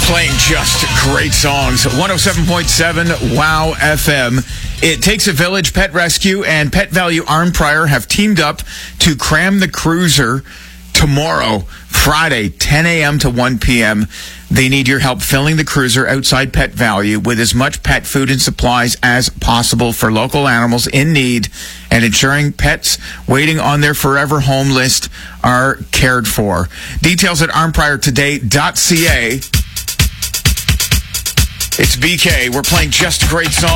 Playing just great songs. 107.7 WOW FM. It Takes a Village Pet Rescue and Pet Value Arnprior have teamed up to cram the cruiser tomorrow, Friday, 10 a.m. to 1 p.m. They need your help filling the cruiser outside Pet Value with as much pet food and supplies as possible for local animals in need and ensuring pets waiting on their forever home list are cared for. Details at arnpriortoday.ca. It's BK. We're playing just great songs.